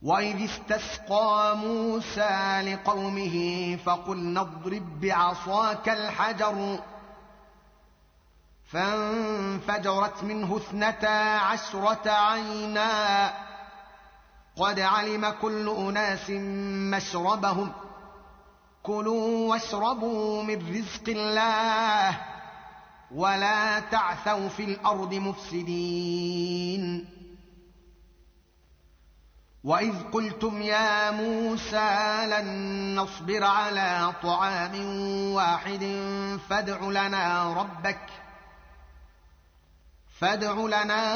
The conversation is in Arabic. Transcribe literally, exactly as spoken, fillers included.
وإذ استسقى موسى لقومه فقلنا اضرب بعصاك الحجر فانفجرت منه اثنتا عشرة عينا قد علم كل أناس مشربهم كلوا واشربوا من رزق الله ولا تعثوا في الأرض مفسدين. وإذ قلتم يا موسى لن نصبر على طعام واحد فادع لنا ربك فادع لنا